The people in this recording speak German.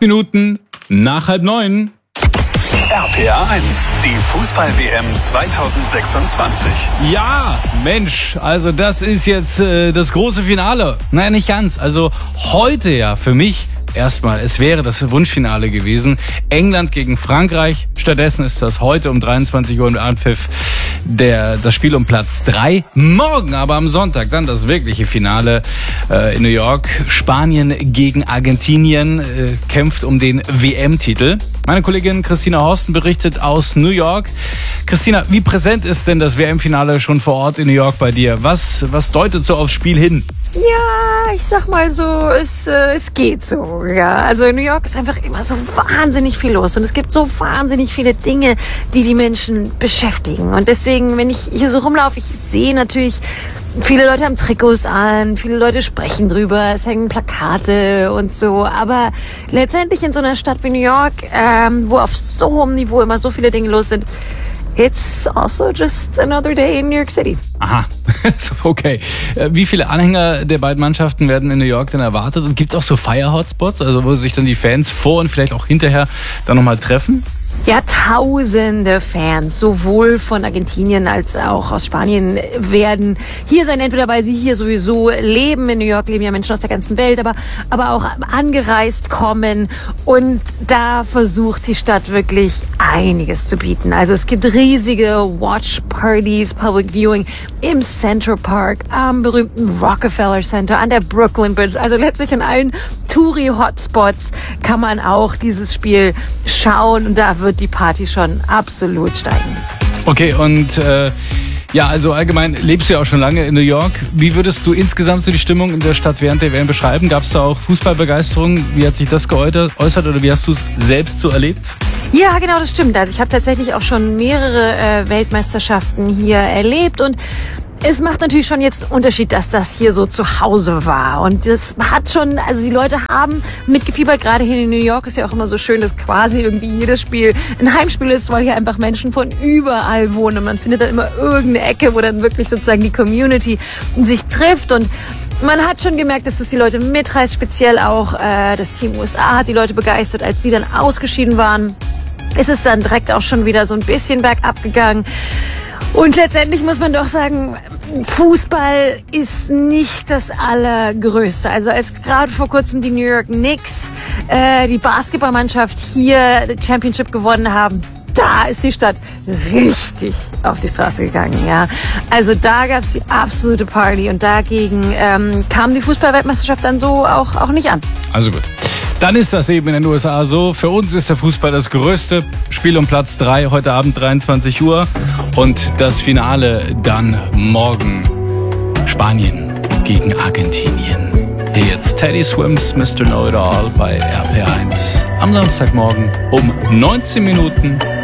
8 Minuten nach 8:30. RPA 1, die Fußball-WM 2026. Ja, Mensch, also das ist jetzt das große Finale. Naja, nicht ganz. Also heute ja für mich erstmal, es wäre das Wunschfinale gewesen. England gegen Frankreich. Stattdessen ist das heute um 23 Uhr im Anpfiff das Spiel um Platz 3. Morgen aber am Sonntag dann das wirkliche Finale in New York. Spanien gegen Argentinien kämpft um den WM-Titel. Meine Kollegin Christina Horsten berichtet aus New York. Christina, wie präsent ist denn das WM-Finale schon vor Ort in New York bei dir? Was deutet so aufs Spiel hin? Ja, ich sag mal so, es geht so. Ja, also in New York ist einfach immer so wahnsinnig viel los und es gibt so wahnsinnig viele Dinge, die Menschen beschäftigen. Und deswegen, wenn ich hier so rumlaufe, ich sehe natürlich, viele Leute haben Trikots an, viele Leute sprechen drüber, es hängen Plakate und so. Aber letztendlich in so einer Stadt wie New York, wo auf so hohem Niveau immer so viele Dinge los sind, it's also just another day in New York City. Aha, okay. Wie viele Anhänger der beiden Mannschaften werden in New York denn erwartet? Und gibt es auch so Fire-Hotspots, also wo sich dann die Fans vor und vielleicht auch hinterher dann nochmal treffen? Ja, tausende Fans, sowohl von Argentinien als auch aus Spanien, werden hier sein, entweder weil sie hier sowieso leben. In New York leben ja Menschen aus der ganzen Welt, aber auch angereist kommen. Und da versucht die Stadt wirklich einiges zu bieten. Also es gibt riesige Watch-Parties, Public Viewing im Central Park, am berühmten Rockefeller Center, an der Brooklyn Bridge. Also letztlich an allen Touri-Hotspots kann man auch dieses Spiel schauen. Und da wird die Party schon absolut steigen. Okay, und ja, also allgemein lebst du ja auch schon lange in New York. Wie würdest du insgesamt so die Stimmung in der Stadt während der WM beschreiben? Gab es da auch Fußballbegeisterung? Wie hat sich das geäußert oder wie hast du es selbst so erlebt? Ja, genau, das stimmt. Also ich habe tatsächlich auch schon mehrere Weltmeisterschaften hier erlebt und es macht natürlich schon jetzt einen Unterschied, dass das hier so zu Hause war. Und das hat schon, also die Leute haben mitgefiebert. Gerade hier in New York ist ja auch immer so schön, dass quasi irgendwie jedes Spiel ein Heimspiel ist, weil hier einfach Menschen von überall wohnen. Und man findet dann immer irgendeine Ecke, wo dann wirklich sozusagen die Community sich trifft. Und man hat schon gemerkt, dass das die Leute mitreißt, speziell auch das Team USA hat die Leute begeistert, als sie dann ausgeschieden waren. Ist es dann direkt auch schon wieder so ein bisschen bergab gegangen. Und letztendlich muss man doch sagen, Fußball ist nicht das Allergrößte. Also als gerade vor kurzem die New York Knicks, die Basketballmannschaft hier die Championship gewonnen haben, da ist die Stadt richtig auf die Straße gegangen, ja. Also da gab's die absolute Party und dagegen kam die Fußball-Weltmeisterschaft dann so auch nicht an. Also gut. Dann ist das eben in den USA so. Für uns ist der Fußball das größte Spiel um Platz 3, heute Abend 23 Uhr. Und das Finale dann morgen. Spanien gegen Argentinien. Hier jetzt Teddy Swims, Mr. Know-It-All bei RPA 1. Am Samstagmorgen um 19 Minuten